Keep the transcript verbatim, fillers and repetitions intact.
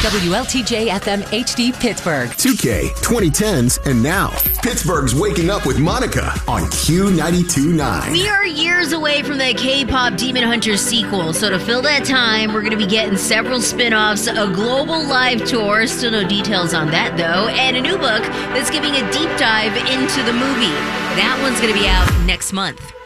W L T J F M H D Pittsburgh. two K, twenty tens, and now. Pittsburgh's Waking Up with Monica on Q ninety-two point nine. We are years away from the K-pop Demon Hunters sequel, so to fill that time, we're going to be getting several spin-offs, a global live tour, still no details on that though, and a new book that's giving a deep dive into the movie. That one's going to be out next month.